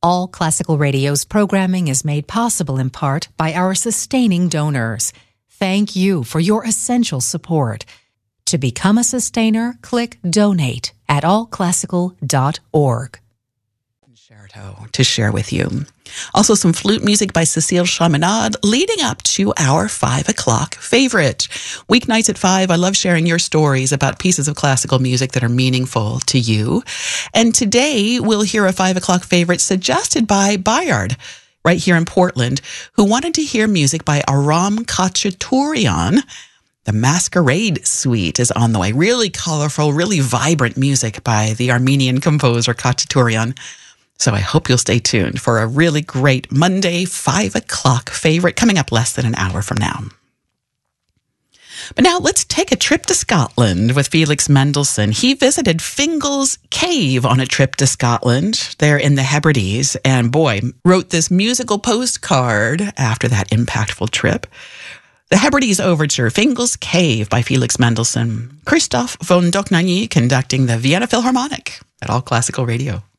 All Classical Radio's programming is made possible in part by our sustaining donors. Thank you for your essential support. To become a sustainer, click Donate at allclassical.org. To share with you. Also some flute music by Cécile Chaminade leading up to our 5 o'clock favorite. Weeknights at 5, I love sharing your stories about pieces of classical music that are meaningful to you. And today we'll hear a 5 o'clock favorite suggested by Bayard, right here in Portland, who wanted to hear music by Aram Khachaturian. The Masquerade Suite is on the way. Really colorful, really vibrant music by the Armenian composer Khachaturian. So I hope you'll stay tuned for a really great Monday 5 o'clock favorite coming up less than an hour from now. But now let's take a trip to Scotland with Felix Mendelssohn. He visited Fingal's Cave on a trip to Scotland there in the Hebrides, and boy, wrote this musical postcard after that impactful trip. The Hebrides Overture, Fingal's Cave by Felix Mendelssohn. Christoph von Dohnanyi conducting the Vienna Philharmonic at All Classical Radio.